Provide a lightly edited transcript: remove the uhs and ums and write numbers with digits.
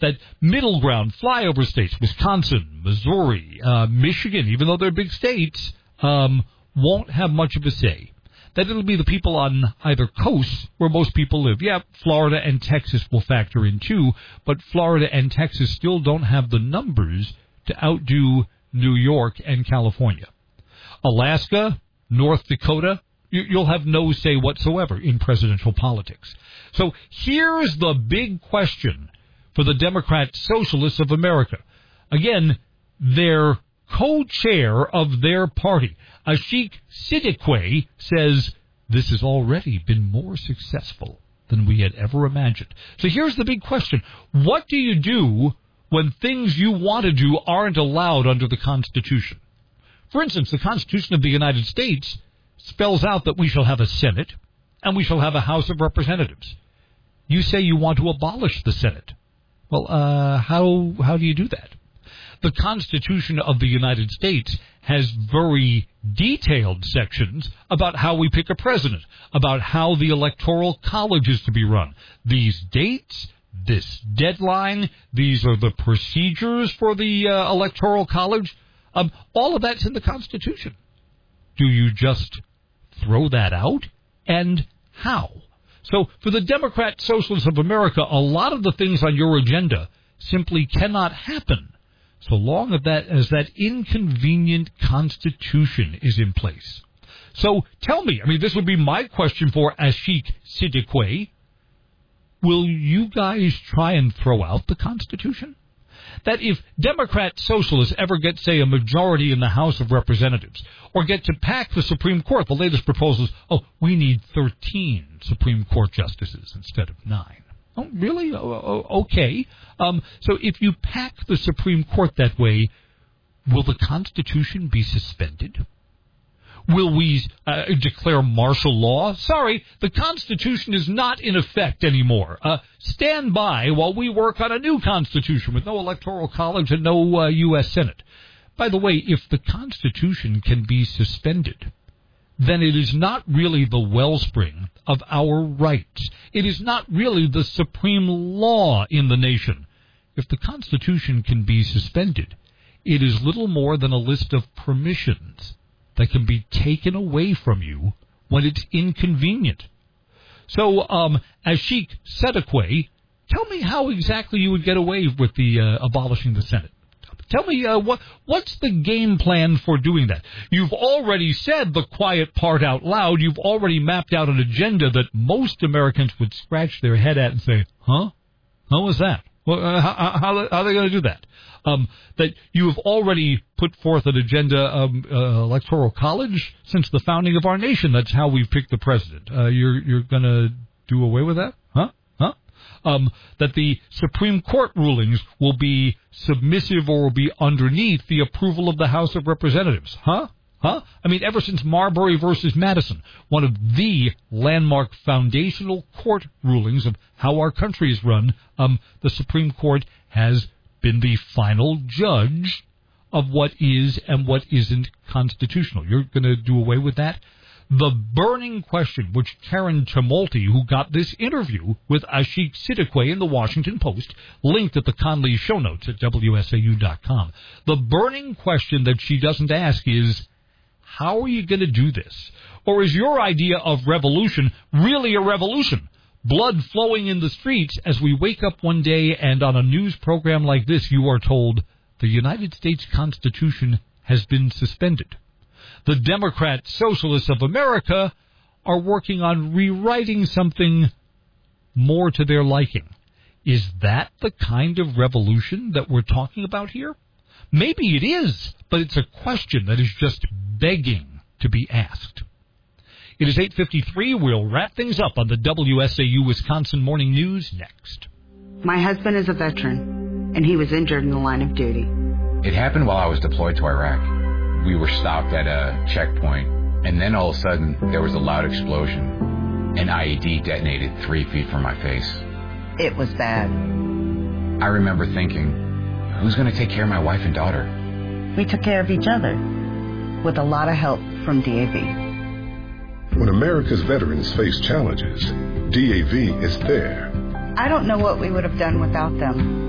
that middle ground flyover states, Wisconsin, Missouri, Michigan, even though they're big states, won't have much of a say. That it'll be the people on either coast where most people live. Yeah, Florida and Texas will factor in too, but Florida and Texas still don't have the numbers to outdo New York and California. Alaska, North Dakota, you'll have no say whatsoever in presidential politics. So here's the big question for the Democrat Socialists of America. Again, their co-chair of their party, Ashik Siddiqui, says this has already been more successful than we had ever imagined. So here's the big question. What do you do when things you want to do aren't allowed under the Constitution? For instance, the Constitution of the United States spells out that we shall have a Senate and we shall have a House of Representatives. You say you want to abolish the Senate. Well, how do you do that? The Constitution of the United States has very detailed sections about how we pick a president, about how the Electoral College is to be run. These dates, this deadline, these are the procedures for the Electoral College. All of that's in the Constitution. Do you just throw that out? And how? So for the Democrat Socialists of America, a lot of the things on your agenda simply cannot happen so long as that inconvenient Constitution is in place. So tell me, this would be my question for Ashik Siddiqui. Will you guys try and throw out the Constitution? That if Democrat Socialists ever get, say, a majority in the House of Representatives, or get to pack the Supreme Court, the latest proposal is, we need 13 Supreme Court justices instead of 9. Oh, really? Okay. So if you pack the Supreme Court that way, will the Constitution be suspended? Will we declare martial law? Sorry, the Constitution is not in effect anymore. Stand by while we work on a new Constitution with no Electoral College and no U.S. Senate. By the way, if the Constitution can be suspended, then it is not really the wellspring of our rights. It is not really the supreme law in the nation. If the Constitution can be suspended, it is little more than a list of permissions that can be taken away from you when it's inconvenient. So, Ashik Siddiqui, tell me how exactly you would get away with the abolishing the Senate. Tell me what's the game plan for doing that? You've already said the quiet part out loud. You've already mapped out an agenda that most Americans would scratch their head at and say, huh? How was that? Well, how are they going to do that? That you have already put forth an agenda, Electoral College, since the founding of our nation. That's how we've picked the president. You're going to do away with that? Huh? That the Supreme Court rulings will be submissive or will be underneath the approval of the House of Representatives. Huh? Ever since Marbury versus Madison, one of the landmark foundational court rulings of how our country is run, the Supreme Court has been the final judge of what is and what isn't constitutional. You're going to do away with that? The burning question, which Karen Tumulty, who got this interview with Ashik Siddiqui in the Washington Post, linked at the Conley show notes at WSAU.com. The burning question that she doesn't ask is, how are you going to do this? Or is your idea of revolution really a revolution? Blood flowing in the streets as we wake up one day and on a news program like this you are told the United States Constitution has been suspended. The Democrat Socialists of America are working on rewriting something more to their liking. Is that the kind of revolution that we're talking about here? Maybe it is, but it's a question that is just begging to be asked. It is 8:53. We'll wrap things up on the WSAU Wisconsin Morning News next. My husband is a veteran, and he was injured in the line of duty. It happened while I was deployed to Iraq. We were stopped at a checkpoint, and then all of a sudden, there was a loud explosion. An IED detonated 3 feet from my face. It was bad. I remember thinking, who's going to take care of my wife and daughter? We took care of each other, with a lot of help from DAV. When America's veterans face challenges, DAV is there. I don't know what we would have done without them.